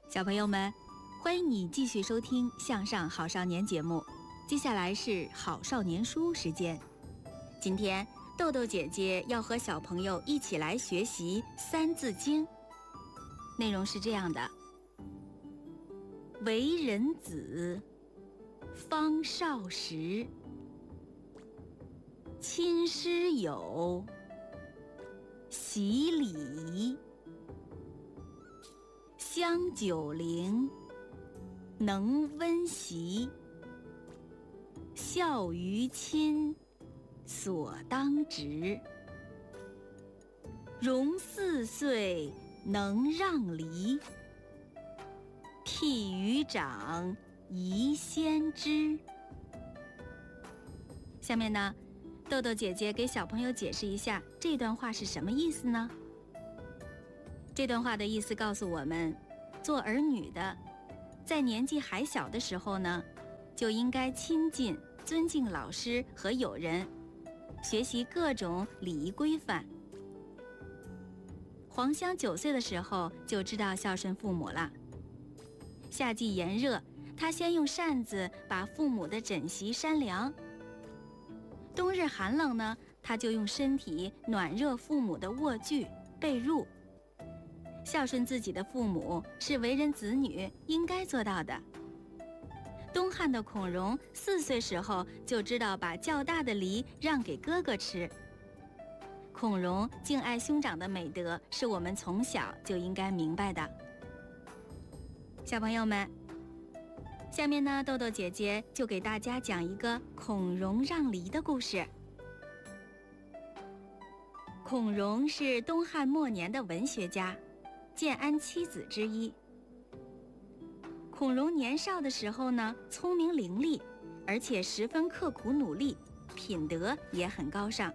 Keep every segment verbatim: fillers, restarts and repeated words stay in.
小朋友们，欢迎你继续收听《向上好少年》节目。接下来是好少年书时间。今天豆豆姐姐要和小朋友一起来学习《三字经》，内容是这样的：为人子，方少时，亲师友，习礼仪，香九龄，能温席，孝于亲，所当执。融四岁，能让梨，悌于长，宜先知。下面呢，豆豆姐姐给小朋友解释一下这段话是什么意思呢？这段话的意思告诉我们，做儿女的，在年纪还小的时候呢，就应该亲近、尊敬老师和友人，学习各种礼仪规范。黄香九岁的时候就知道孝顺父母了。夏季炎热，他先用扇子把父母的枕席扇凉；冬日寒冷呢，他就用身体暖热父母的卧具、被褥。孝顺自己的父母是为人子女应该做到的。东汉的孔融四岁时候就知道把较大的梨让给哥哥吃。孔融敬爱兄长的美德是我们从小就应该明白的。小朋友们，下面呢，豆豆姐姐就给大家讲一个孔融让梨的故事。孔融是东汉末年的文学家，建安七子之一。孔融年少的时候呢，聪明伶俐，而且十分刻苦努力，品德也很高尚。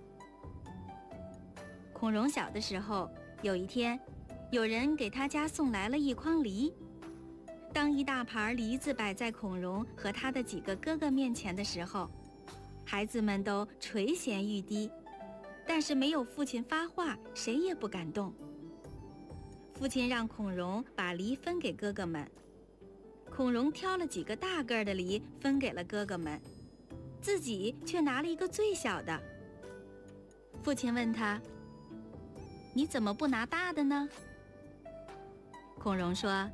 孔融小的时候，有一天，有人给他家送来了一筐梨。当一大盘梨子摆在孔融和他的几个哥哥面前的时候，孩子们都垂涎欲滴，但是没有父亲发话，谁也不敢动。父亲让孔融把梨分给哥哥们，孔融挑了几个大个的梨分给了哥哥们，自己却拿了一个最小的。父亲问他：你怎么不拿大的呢？孔融说：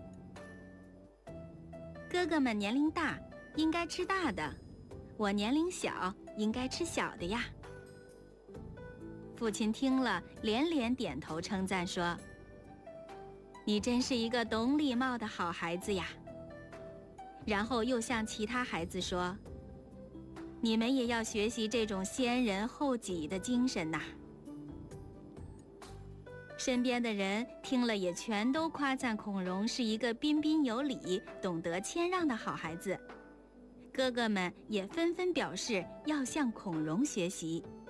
哥哥们年龄大，应该吃大的，我年龄小，应该吃小的呀。父亲听了，连连点头称赞说：你真是一个懂礼貌的好孩子呀。然后又向其他孩子说：你们也要学习这种先人后己的精神呐。身边的人听了也全都夸赞孔融是一个彬彬有礼、懂得谦让的好孩子。哥哥们也纷纷表示要向孔融学习。